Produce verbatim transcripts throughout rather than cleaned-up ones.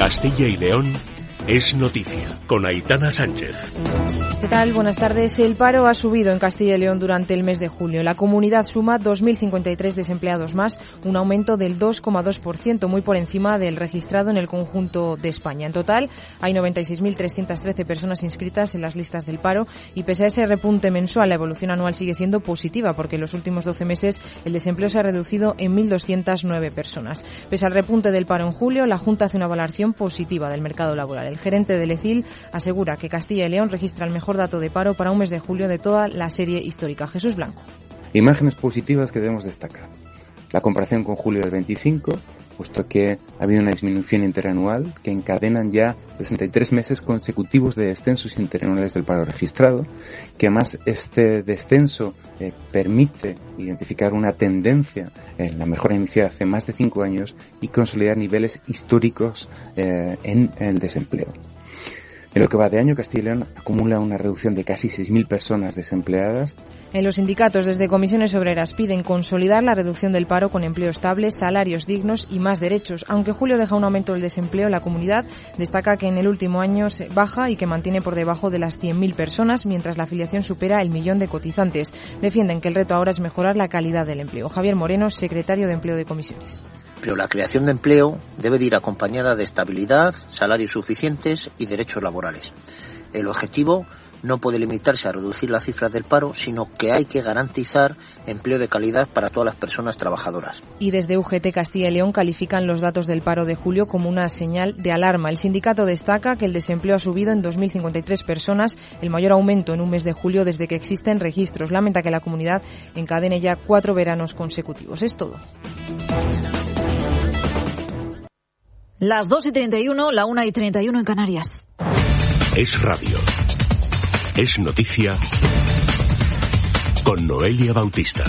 Castilla y León es noticia, con Aitana Sánchez. ¿Qué tal? Buenas tardes. El paro ha subido en Castilla y León durante el mes de julio. La comunidad suma dos mil cincuenta y tres desempleados más, un aumento del dos coma dos por ciento, muy por encima del registrado en el conjunto de España. En total, hay noventa y seis mil trescientas trece personas inscritas en las listas del paro y pese a ese repunte mensual, la evolución anual sigue siendo positiva porque en los últimos doce meses el desempleo se ha reducido en mil doscientas nueve personas. Pese al repunte del paro en julio, la Junta hace una valoración positiva del mercado laboral. El gerente del E C I L asegura que Castilla y León registra el mejor dato de paro para un mes de julio de toda la serie histórica. Jesús Blanco. Imágenes positivas que debemos destacar. La comparación con julio del veinticinco, puesto que ha habido una disminución interanual que encadenan ya sesenta y tres meses consecutivos de descensos interanuales del paro registrado, que además este descenso eh, permite identificar una tendencia en la mejora iniciada hace más de cinco años y consolidar niveles históricos eh, en el desempleo. En lo que va de año, Castilla y León acumula una reducción de casi seis mil personas desempleadas. En los sindicatos, desde comisiones obreras, piden consolidar la reducción del paro con empleo estable, salarios dignos y más derechos. Aunque julio deja un aumento del desempleo, la comunidad destaca que en el último año se baja y que mantiene por debajo de las cien mil personas, mientras la afiliación supera el millón de cotizantes. Defienden que el reto ahora es mejorar la calidad del empleo. Javier Moreno, secretario de Empleo de Comisiones. Pero la creación de empleo debe de ir acompañada de estabilidad, salarios suficientes y derechos laborales. El objetivo no puede limitarse a reducir las cifras del paro, sino que hay que garantizar empleo de calidad para todas las personas trabajadoras. Y desde U G T Castilla y León califican los datos del paro de julio como una señal de alarma. El sindicato destaca que el desempleo ha subido en dos mil cincuenta y tres personas, el mayor aumento en un mes de julio desde que existen registros. Lamenta que la comunidad encadene ya cuatro veranos consecutivos. Es todo. Las dos y treinta y uno, la una y treinta y uno en Canarias. Es radio. Es noticia con Noelia Bautista.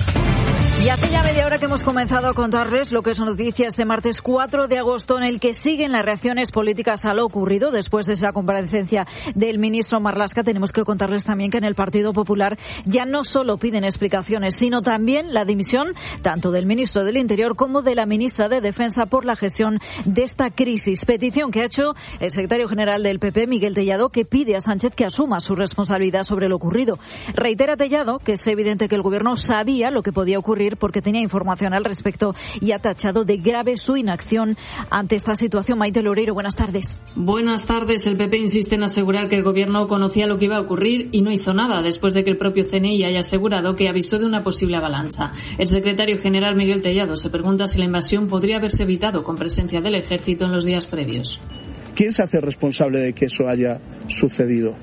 Y hace ya media hora que hemos comenzado a contarles lo que es noticia este martes cuatro de agosto, en el que siguen las reacciones políticas a lo ocurrido después de esa comparecencia del ministro Marlaska. Tenemos que contarles también que en el Partido Popular ya no solo piden explicaciones, sino también la dimisión tanto del ministro del Interior como de la ministra de Defensa por la gestión de esta crisis. Petición que ha hecho el secretario general del P P, Miguel Tellado, que pide a Sánchez que asuma su responsabilidad sobre lo ocurrido. Reitera Tellado que es evidente que el gobierno sabía lo que podía ocurrir porque tenía información al respecto y ha tachado de grave su inacción ante esta situación. Maite Loureiro, buenas tardes. Buenas tardes. El P P insiste en asegurar que el gobierno conocía lo que iba a ocurrir y no hizo nada, después de que el propio C N I haya asegurado que avisó de una posible avalancha. El secretario general Miguel Tellado se pregunta si la invasión podría haberse evitado con presencia del ejército en los días previos. ¿Quién se hace responsable de que eso haya sucedido?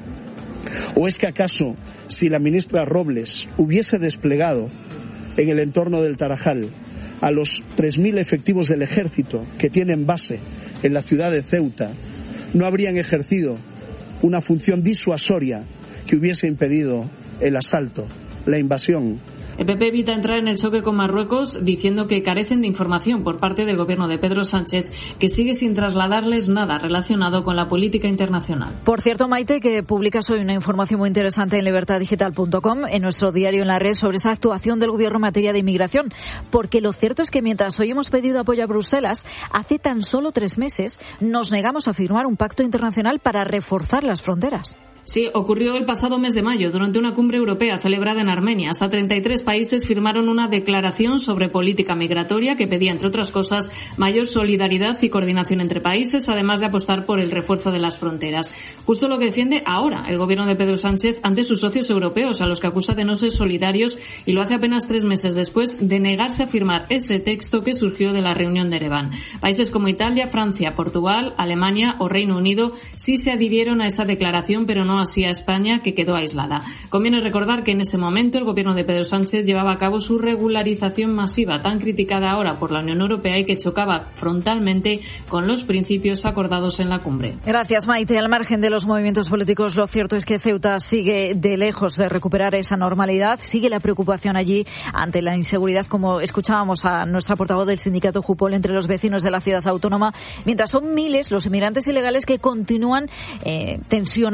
¿O es que acaso si la ministra Robles hubiese desplegado en el entorno del Tarajal a los tres mil efectivos del ejército que tienen base en la ciudad de Ceuta, no habrían ejercido una función disuasoria que hubiese impedido el asalto, la invasión? El P P evita entrar en el choque con Marruecos diciendo que carecen de información por parte del gobierno de Pedro Sánchez, que sigue sin trasladarles nada relacionado con la política internacional. Por cierto, Maite, que publicas hoy una información muy interesante en libertad digital punto com, en nuestro diario en la red, sobre esa actuación del gobierno en materia de inmigración. Porque lo cierto es que mientras hoy hemos pedido apoyo a Bruselas, hace tan solo tres meses nos negamos a firmar un pacto internacional para reforzar las fronteras. Sí, ocurrió el pasado mes de mayo, durante una cumbre europea celebrada en Armenia. Hasta treinta y tres países firmaron una declaración sobre política migratoria que pedía, entre otras cosas, mayor solidaridad y coordinación entre países, además de apostar por el refuerzo de las fronteras. Justo lo que defiende ahora el gobierno de Pedro Sánchez ante sus socios europeos, a los que acusa de no ser solidarios, y lo hace apenas tres meses después de negarse a firmar ese texto que surgió de la reunión de Ereván. Países como Italia, Francia, Portugal, Alemania o Reino Unido sí se adhirieron a esa declaración, pero no así a España, que quedó aislada. Conviene recordar que en ese momento el gobierno de Pedro Sánchez llevaba a cabo su regularización masiva, tan criticada ahora por la Unión Europea y que chocaba frontalmente con los principios acordados en la cumbre. Gracias, Maite. Al margen de los movimientos políticos, lo cierto es que Ceuta sigue de lejos de recuperar esa normalidad. Sigue la preocupación allí ante la inseguridad, como escuchábamos a nuestra portavoz del sindicato Jupol, entre los vecinos de la ciudad autónoma, mientras son miles los inmigrantes ilegales que continúan eh, tensionando aún más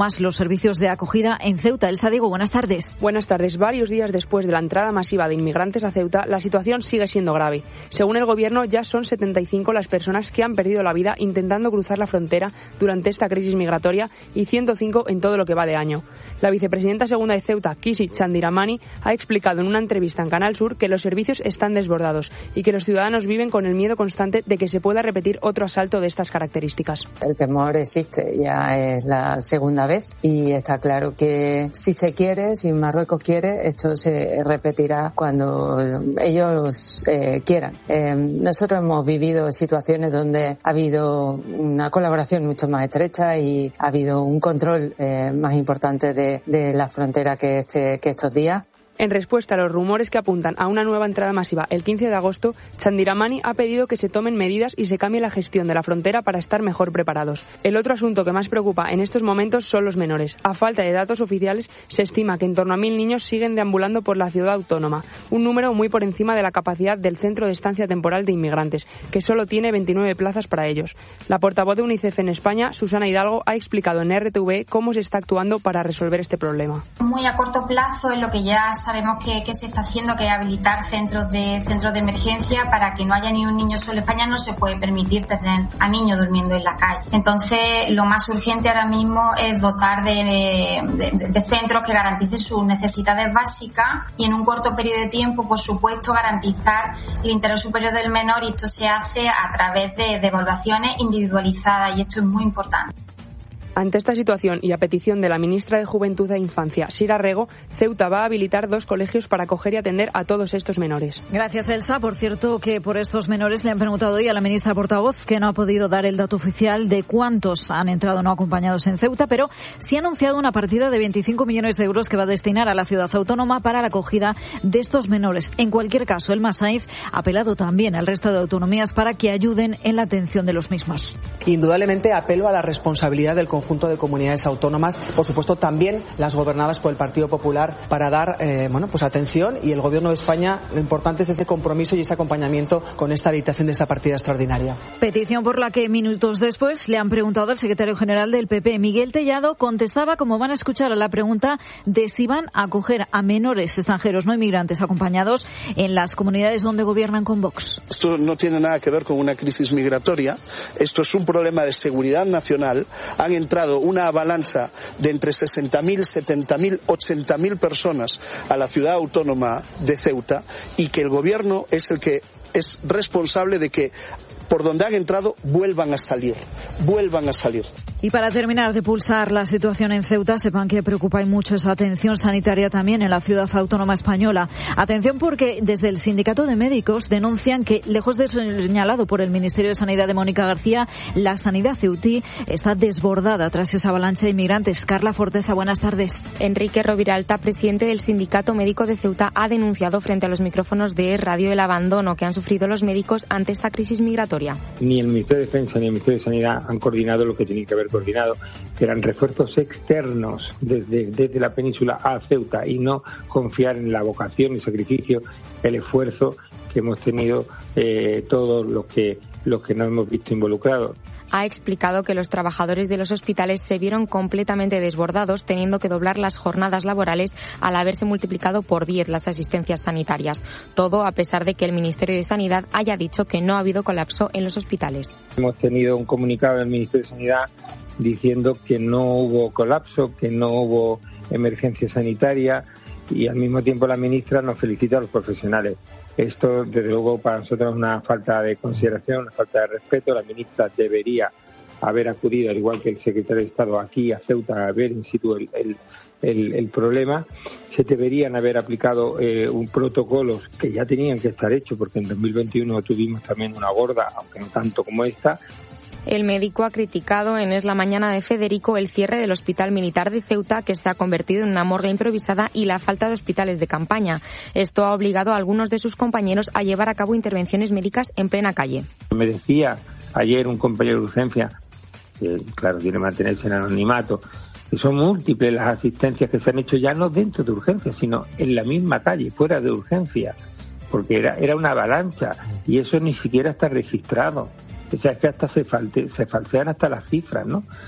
más los servicios de acogida en Ceuta. Elsa Diego, buenas tardes. Buenas tardes. Varios días después de la entrada masiva de inmigrantes a Ceuta, la situación sigue siendo grave. Según el gobierno, ya son setenta y cinco las personas que han perdido la vida intentando cruzar la frontera durante esta crisis migratoria y ciento cinco en todo lo que va de año. La vicepresidenta segunda de Ceuta, Kisi Chandiramani, ha explicado en una entrevista en Canal Sur que los servicios están desbordados y que los ciudadanos viven con el miedo constante de que se pueda repetir otro asalto de estas características. El temor existe, ya es la segunda vez y está claro que si se quiere, si Marruecos quiere, esto se repetirá cuando ellos eh, quieran. Eh, nosotros hemos vivido situaciones donde ha habido una colaboración mucho más estrecha y ha habido un control eh, más importante de, de la frontera que, este, que estos días. En respuesta a los rumores que apuntan a una nueva entrada masiva el quince de agosto, Chandiramani ha pedido que se tomen medidas y se cambie la gestión de la frontera para estar mejor preparados. El otro asunto que más preocupa en estos momentos son los menores. A falta de datos oficiales, se estima que en torno a mil niños siguen deambulando por la ciudad autónoma, un número muy por encima de la capacidad del Centro de Estancia Temporal de Inmigrantes, que solo tiene veintinueve plazas para ellos. La portavoz de UNICEF en España, Susana Hidalgo, ha explicado en R T V cómo se está actuando para resolver este problema. Muy a corto plazo es lo que ya sabemos que, que se está haciendo, que es habilitar centros de centros de emergencia para que no haya ni un niño solo. En España no se puede permitir tener a niños durmiendo en la calle. Entonces, lo más urgente ahora mismo es dotar de, de, de centros que garanticen sus necesidades básicas y en un corto periodo de tiempo, por supuesto, garantizar el interés superior del menor, y esto se hace a través de, de evaluaciones individualizadas, y esto es muy importante. Ante esta situación y a petición de la ministra de Juventud e Infancia, Sira Rego, Ceuta va a habilitar dos colegios para acoger y atender a todos estos menores. Gracias, Elsa. Por cierto, que por estos menores le han preguntado hoy a la ministra portavoz, que no ha podido dar el dato oficial de cuántos han entrado no acompañados en Ceuta, pero sí ha anunciado una partida de veinticinco millones de euros que va a destinar a la ciudad autónoma para la acogida de estos menores. En cualquier caso, el Masaiz ha apelado también al resto de autonomías para que ayuden en la atención de los mismos. Indudablemente apelo a la responsabilidad del conjunto de comunidades autónomas, por supuesto también las gobernadas por el Partido Popular, para dar eh, bueno, pues atención, y el Gobierno de España, lo importante es ese compromiso y ese acompañamiento con esta habilitación de esta partida extraordinaria. Petición por la que minutos después le han preguntado al secretario general del P P, Miguel Tellado, contestaba, como van a escuchar, a la pregunta de si van a acoger a menores extranjeros no inmigrantes acompañados en las comunidades donde gobiernan con Vox. Esto no tiene nada que ver con una crisis migratoria, esto es un problema de seguridad nacional. Han entrado una avalancha de entre sesenta mil, setenta mil, ochenta mil personas a la ciudad autónoma de Ceuta, y que el gobierno es el que es responsable de que por donde han entrado vuelvan a salir, vuelvan a salir. Y para terminar de pulsar la situación en Ceuta, sepan que preocupa y mucho esa atención sanitaria también en la ciudad autónoma española. Atención, porque desde el Sindicato de Médicos denuncian que, lejos de ser señalado por el Ministerio de Sanidad de Mónica García, la sanidad ceutí está desbordada tras esa avalancha de inmigrantes. Carla Forteza, buenas tardes. Enrique Roviralta, presidente del Sindicato Médico de Ceuta, ha denunciado frente a los micrófonos de Radio el abandono que han sufrido los médicos ante esta crisis migratoria. Ni el Ministerio de Defensa ni el Ministerio de Sanidad han coordinado lo que tenían que haber coordinado, que eran refuerzos externos desde, desde la península a Ceuta, y no confiar en la vocación, el sacrificio, el esfuerzo que hemos tenido eh, todos los que, los que nos hemos visto involucrados. Ha explicado que los trabajadores de los hospitales se vieron completamente desbordados, teniendo que doblar las jornadas laborales al haberse multiplicado por diez las asistencias sanitarias. Todo a pesar de que el Ministerio de Sanidad haya dicho que no ha habido colapso en los hospitales. Hemos tenido un comunicado del Ministerio de Sanidad diciendo que no hubo colapso, que no hubo emergencia sanitaria, y al mismo tiempo la ministra nos felicita a los profesionales. Esto, desde luego, para nosotros es una falta de consideración, una falta de respeto. La ministra debería haber acudido, al igual que el secretario de Estado, aquí a Ceuta a ver in situ el, el, el, el problema. Se deberían haber aplicado eh, un protocolos que ya tenían que estar hechos, porque en dos mil veintiuno tuvimos también una gorda, aunque no tanto como esta. El médico ha criticado en Es la Mañana de Federico el cierre del Hospital Militar de Ceuta, que se ha convertido en una morgue improvisada, y la falta de hospitales de campaña. Esto ha obligado a algunos de sus compañeros a llevar a cabo intervenciones médicas en plena calle. Me decía ayer un compañero de urgencia, que claro, quiere mantenerse en anonimato, que son múltiples las asistencias que se han hecho ya no dentro de urgencia, sino en la misma calle, fuera de urgencia, porque era, era una avalancha, y eso ni siquiera está registrado. O sea, es que hasta se, falte, se falsean hasta las cifras, ¿no?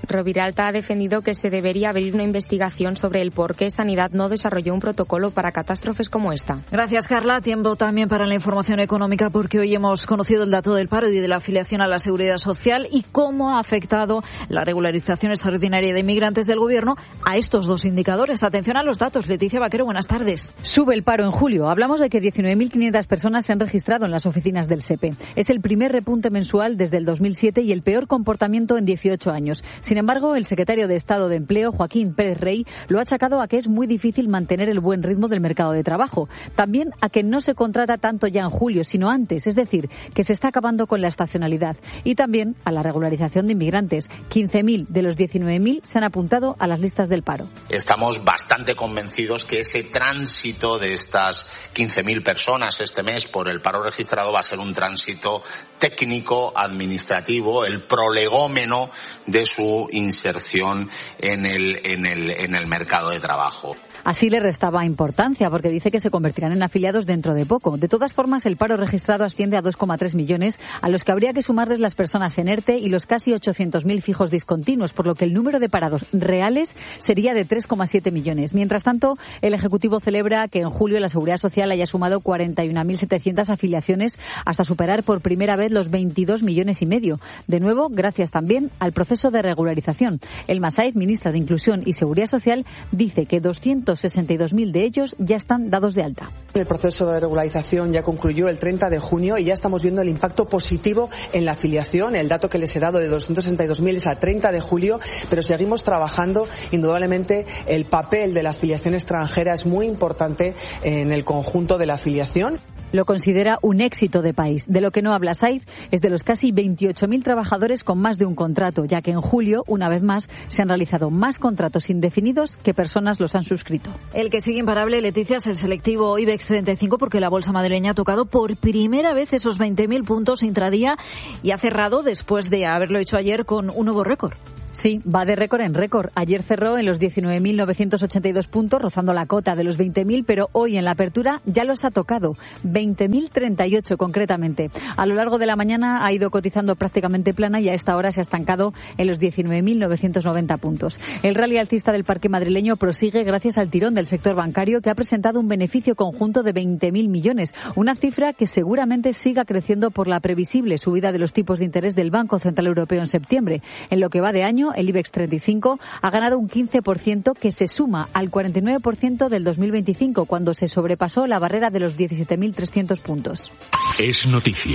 Roviralta ha defendido que se debería abrir una investigación sobre el por qué Sanidad no desarrolló un protocolo para catástrofes como esta. Gracias, Carla. Tiempo también para la información económica, porque hoy hemos conocido el dato del paro y de la afiliación a la Seguridad Social y cómo ha afectado la regularización extraordinaria de inmigrantes del Gobierno a estos dos indicadores. Atención a los datos. Leticia Vaquero, buenas tardes. Sube el paro en julio. Hablamos de que diecinueve mil quinientas personas se han registrado en las oficinas del S E P E. Es el primer repunte mensual desde el dos mil siete y el peor comportamiento en dieciocho años. Sin embargo, el secretario de Estado de Empleo, Joaquín Pérez Rey, lo ha achacado a que es muy difícil mantener el buen ritmo del mercado de trabajo. También a que no se contrata tanto ya en julio, sino antes, es decir, que se está acabando con la estacionalidad. Y también a la regularización de inmigrantes. quince mil de los diecinueve mil se han apuntado a las listas del paro. Estamos bastante convencidos que ese tránsito de estas quince mil personas este mes por el paro registrado va a ser un tránsito técnico, administrativo, el prolegómeno de su inserción en el, en el, en el mercado de trabajo. Así le restaba importancia, porque dice que se convertirán en afiliados dentro de poco. De todas formas, el paro registrado asciende a dos coma tres millones, a los que habría que sumarles las personas en ERTE y los casi ochocientos mil fijos discontinuos, por lo que el número de parados reales sería de tres coma siete millones. Mientras tanto, el Ejecutivo celebra que en julio la Seguridad Social haya sumado cuarenta y una mil setecientas afiliaciones hasta superar por primera vez los veintidós millones y medio. De nuevo, gracias también al proceso de regularización. El Massaid, ministra de Inclusión y Seguridad Social, dice que doscientos sesenta y dos mil de ellos ya están dados de alta. El proceso de regularización ya concluyó el treinta de junio y ya estamos viendo el impacto positivo en la afiliación. El dato que les he dado de doscientos sesenta y dos mil es a treinta de julio, pero seguimos trabajando. Indudablemente el papel de la afiliación extranjera es muy importante en el conjunto de la afiliación. Lo considera un éxito de país. De lo que no habla Said es de los casi veintiocho mil trabajadores con más de un contrato, ya que en julio, una vez más, se han realizado más contratos indefinidos que personas los han suscrito. El que sigue imparable, Leticia, es el selectivo IBEX treinta y cinco, porque la bolsa madrileña ha tocado por primera vez esos veinte mil puntos intradía y ha cerrado después de haberlo hecho ayer con un nuevo récord. Sí, va de récord en récord. Ayer cerró en los diecinueve mil novecientos ochenta y dos puntos, rozando la cota de los veinte mil, pero hoy en la apertura ya los ha tocado, veinte mil treinta y ocho concretamente. A lo largo de la mañana ha ido cotizando prácticamente plana y a esta hora se ha estancado en los diecinueve mil novecientos noventa puntos. El rally alcista del parque madrileño prosigue gracias al tirón del sector bancario, que ha presentado un beneficio conjunto de veinte mil millones, una cifra que seguramente siga creciendo por la previsible subida de los tipos de interés del Banco Central Europeo en septiembre. En lo que va de año, el IBEX treinta y cinco ha ganado un quince por ciento, que se suma al cuarenta y nueve por ciento del dos mil veinticinco, cuando se sobrepasó la barrera de los diecisiete mil trescientos puntos. Es noticia.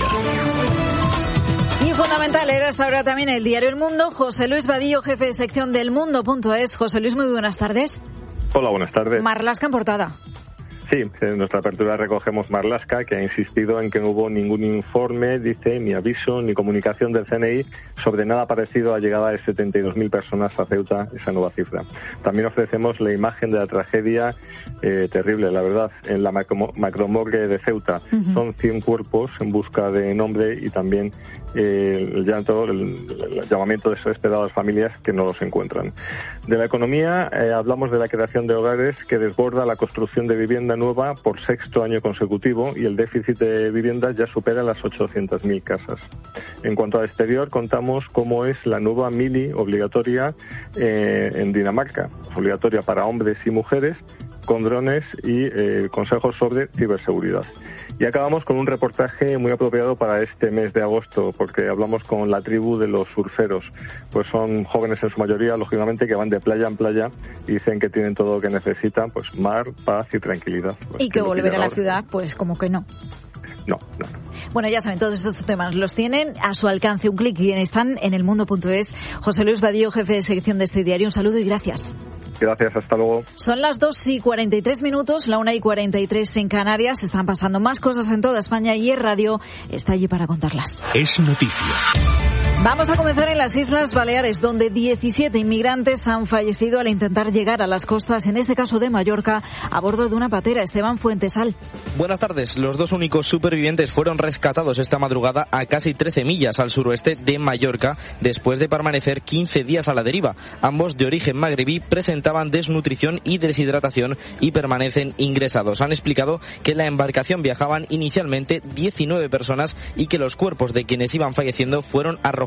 Y fundamental era hasta ahora también el diario El Mundo. José Luis Vadillo, jefe de sección del Mundo punto es. José Luis, muy buenas tardes. Hola, buenas tardes. Marlaska en portada. Sí, en nuestra apertura recogemos Marlaska, que ha insistido en que no hubo ningún informe, dice, ni aviso, ni comunicación del C N I sobre nada parecido a la llegada de setenta y dos mil personas a Ceuta, esa nueva cifra. También ofrecemos la imagen de la tragedia eh, terrible, la verdad, en la macro, macromorgue de Ceuta. Uh-huh. Son cien cuerpos en busca de nombre y también eh, el llanto, el, el llamamiento desesperado a las familias que no los encuentran. De la economía eh, hablamos de la creación de hogares, que desborda la construcción de vivienda nueva por sexto año consecutivo, y el déficit de viviendas ya supera las ochocientas mil casas. En cuanto al exterior, contamos cómo es la nueva mili obligatoria eh, en Dinamarca, obligatoria para hombres y mujeres, con drones y eh, consejos sobre ciberseguridad. Y acabamos con un reportaje muy apropiado para este mes de agosto, porque hablamos con la tribu de los surferos. Pues son jóvenes en su mayoría, lógicamente, que van de playa en playa y dicen que tienen todo lo que necesitan, pues mar, paz y tranquilidad. Pues y que volver a la ciudad, pues como que no. No, no. Bueno, ya saben, todos estos temas los tienen a su alcance, un clic, y están en el mundo punto es. José Luis Vadillo, jefe de sección de este diario, un saludo y gracias. Gracias, hasta luego. Son las dos y cuarenta y tres minutos, la una y cuarenta y tres en Canarias. Están pasando más cosas en toda España y Es Radio está allí para contarlas. Es noticia. Vamos a comenzar en las Islas Baleares, donde diecisiete inmigrantes han fallecido al intentar llegar a las costas, en este caso de Mallorca, a bordo de una patera. Esteban Fuentesal. Buenas tardes. Los dos únicos supervivientes fueron rescatados esta madrugada a casi trece millas al suroeste de Mallorca, después de permanecer quince días a la deriva. Ambos, de origen magrebí, presentaban desnutrición y deshidratación y permanecen ingresados. Han explicado que en la embarcación viajaban inicialmente diecinueve personas y que los cuerpos de quienes iban falleciendo fueron arrojados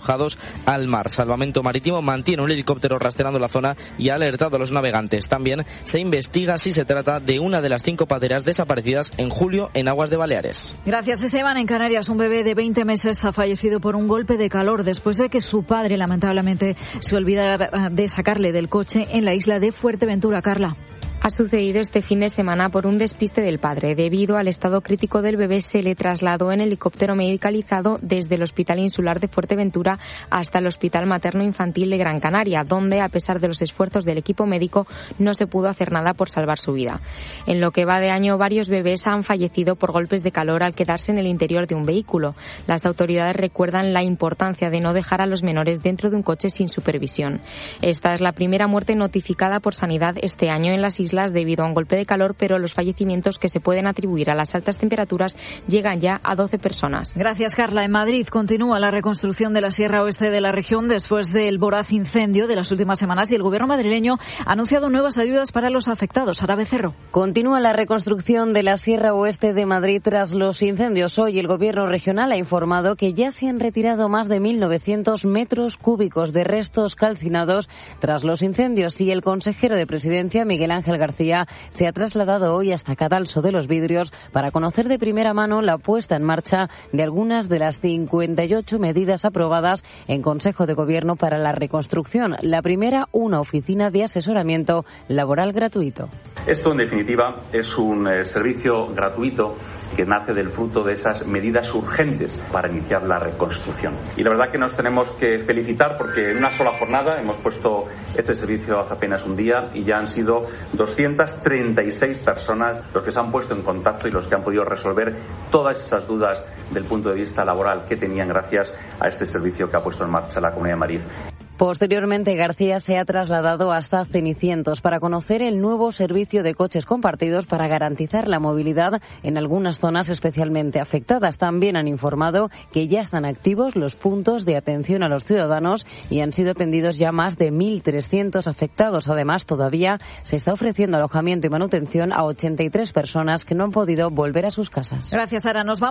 arrojados al mar. Salvamento Marítimo mantiene un helicóptero rastreando la zona y ha alertado a los navegantes. También se investiga si se trata de una de las cinco pateras desaparecidas en julio en aguas de Baleares. Gracias, Esteban. En Canarias, un bebé de veinte meses ha fallecido por un golpe de calor después de que su padre lamentablemente se olvidara de sacarle del coche en la isla de Fuerteventura. Carla. Ha sucedido este fin de semana por un despiste del padre. Debido al estado crítico del bebé, se le trasladó en helicóptero medicalizado desde el Hospital Insular de Fuerteventura hasta el Hospital Materno Infantil de Gran Canaria, donde, a pesar de los esfuerzos del equipo médico, no se pudo hacer nada por salvar su vida. En lo que va de año, varios bebés han fallecido por golpes de calor al quedarse en el interior de un vehículo. Las autoridades recuerdan la importancia de no dejar a los menores dentro de un coche sin supervisión. Esta es la primera muerte notificada por Sanidad este año en las islas debido a un golpe de calor, pero los fallecimientos que se pueden atribuir a las altas temperaturas llegan ya a doce personas. Gracias, Carla. En Madrid continúa la reconstrucción de la Sierra Oeste de la región después del voraz incendio de las últimas semanas y el gobierno madrileño ha anunciado nuevas ayudas para los afectados. Sara Becerro. Continúa la reconstrucción de la Sierra Oeste de Madrid tras los incendios. Hoy el gobierno regional ha informado que ya se han retirado más de mil novecientos metros cúbicos de restos calcinados tras los incendios y el consejero de Presidencia, Miguel Ángel García, se ha trasladado hoy hasta Cadalso de los Vidrios para conocer de primera mano la puesta en marcha de algunas de las cincuenta y ocho medidas aprobadas en Consejo de Gobierno para la reconstrucción. La primera, una oficina de asesoramiento laboral gratuito. Esto, en definitiva, es un eh, servicio gratuito que nace del fruto de esas medidas urgentes para iniciar la reconstrucción. Y la verdad que nos tenemos que felicitar porque en una sola jornada hemos puesto este servicio hace apenas un día y ya han sido doscientas treinta y seis personas los que se han puesto en contacto y los que han podido resolver todas esas dudas del punto de vista laboral que tenían gracias a este servicio que ha puesto en marcha la Comunidad de Madrid. Posteriormente, García se ha trasladado hasta Cenicientos para conocer el nuevo servicio de coches compartidos para garantizar la movilidad en algunas zonas especialmente afectadas. También han informado que ya están activos los puntos de atención a los ciudadanos y han sido atendidos ya más de mil trescientos afectados. Además, todavía se está ofreciendo alojamiento y manutención a ochenta y tres personas que no han podido volver a sus casas. Gracias, Sara. Nos vamos.